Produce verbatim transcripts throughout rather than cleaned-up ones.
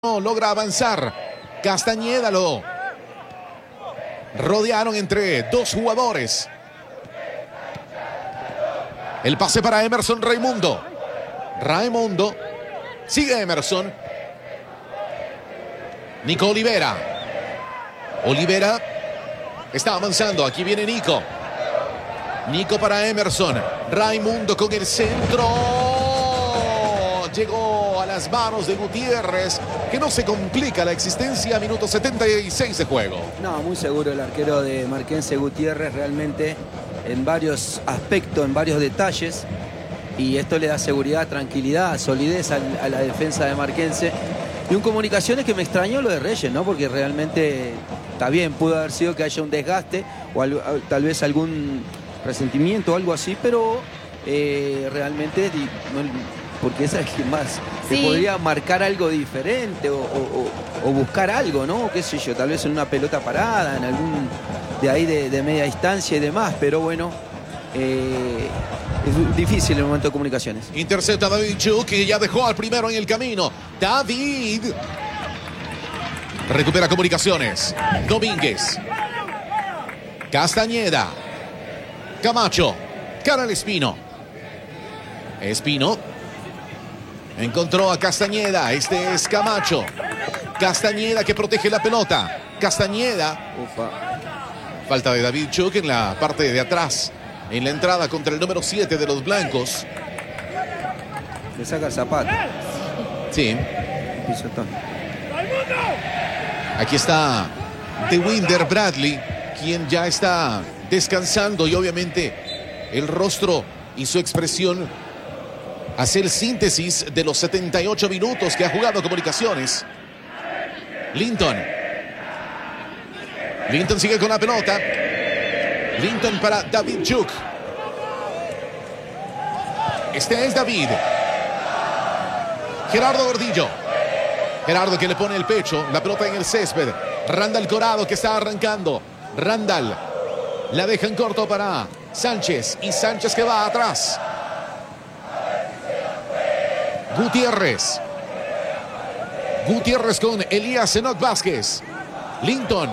No logra avanzar. Castañeda lo rodearon entre dos jugadores. El pase para Emerson Raimundo. Raimundo. Sigue Emerson. Nico Olivera. Olivera está avanzando. Aquí viene Nico. Nico para Emerson. Raimundo con el centro. Llegó a las manos de Gutiérrez, que no se complica la existencia a minuto setenta y seis de juego. No, muy seguro el arquero de Marquense Gutiérrez, realmente en varios aspectos, en varios detalles. Y esto le da seguridad, tranquilidad, solidez a, a la defensa de Marquense. Y un Comunicaciones que me extrañó lo de Reyes, ¿no? Porque realmente está bien, pudo haber sido que haya un desgaste o al, tal vez algún resentimiento o algo así, pero eh, realmente no, porque esa es quien más sí. Se podría marcar algo diferente o, o, o buscar algo, ¿no? Qué sé yo, tal vez en una pelota parada, en algún de ahí de, de media distancia y demás, pero bueno, eh, es difícil el momento de Comunicaciones. Intercepta David Chuk, que ya dejó al primero en el camino. David recupera Comunicaciones. Domínguez. Castañeda. Camacho. Karel Espino. Espino. Encontró a Castañeda. Este es Camacho. Castañeda que protege la pelota. Castañeda. Ufa. Falta de David Chuk en la parte de atrás. En la entrada contra el número siete de los blancos. Le saca el zapato. Sí. Pisotón. Aquí está DeWinder Bradley, quien ya está descansando y obviamente el rostro y su expresión hace el síntesis de los setenta y ocho minutos que ha jugado Comunicaciones. Linton. Linton sigue con la pelota. Linton para David Chuk. Este es David. Gerardo Gordillo. Gerardo que le pone el pecho. La pelota en el césped. Randall Corado que está arrancando. Randall. La deja en corto para Sánchez. Y Sánchez que va atrás. Gutiérrez. Gutiérrez con Elías Enoc Vázquez. Linton.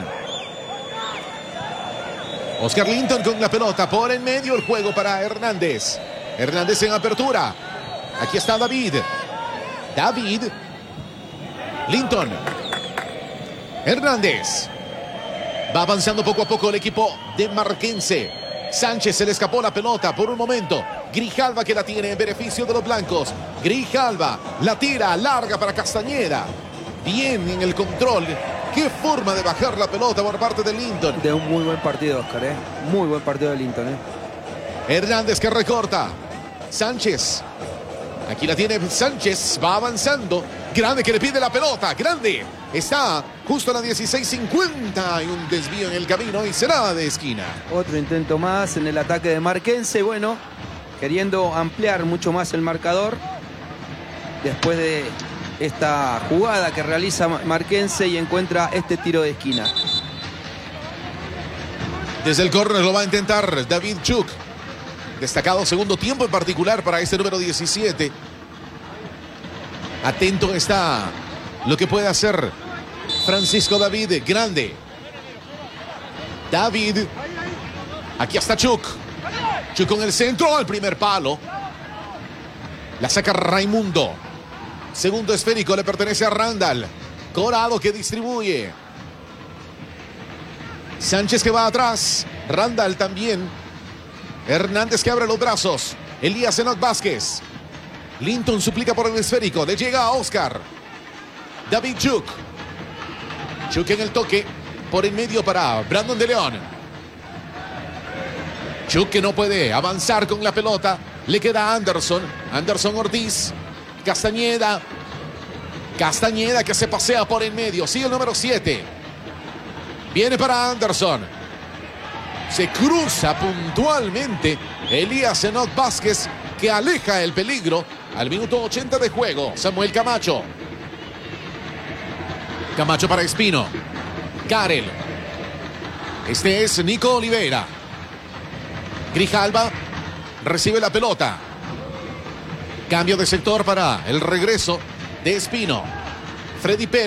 Oscar Linton con la pelota por en medio, el juego para Hernández. Hernández en apertura. Aquí está David. David. Linton. Hernández. Va avanzando poco a poco el equipo de Marquense. Sánchez se le escapó la pelota por un momento. Grijalva que la tiene en beneficio de los blancos. Grijalva la tira larga para Castañeda. Bien en el control. Qué forma de bajar la pelota por parte de Linton. De un muy buen partido, Oscar, ¿eh? Muy buen partido de Linton, ¿eh? Hernández que recorta. Sánchez. Aquí la tiene Sánchez. Va avanzando. Grande que le pide la pelota. Grande. Está justo a la dieciséis cincuenta. Hay un desvío en el camino y será de esquina. Otro intento más en el ataque de Marquense. Bueno, queriendo ampliar mucho más el marcador. Después de esta jugada que realiza Marquense y encuentra este tiro de esquina. Desde el córner lo va a intentar David Chuk. Destacado segundo tiempo en particular para este número diecisiete. Atento está lo que puede hacer Francisco David. Grande. David. Aquí está Chuk. Chuk con el centro al primer palo. La saca Raimundo. Segundo esférico le pertenece a Randall. Corado que distribuye. Sánchez que va atrás. Randall también. Hernández que abre los brazos. Elías Enoc Vázquez. Linton suplica por el esférico. Le llega a Oscar. David Chuk. Chuk en el toque. Por en medio para Brandon de León. Chuk que no puede avanzar con la pelota. Le queda a Anderson. Anderson Ortiz. Castañeda. Castañeda que se pasea por en medio. Sigue el número siete. Viene para Anderson. Se cruza puntualmente Elías Enoc Vázquez, que aleja el peligro al minuto ochenta de juego. Samuel Camacho. Camacho para Espino. Karel. Este es Nico Olivera. Grijalva recibe la pelota. Cambio de sector para el regreso de Espino. Freddy Pérez.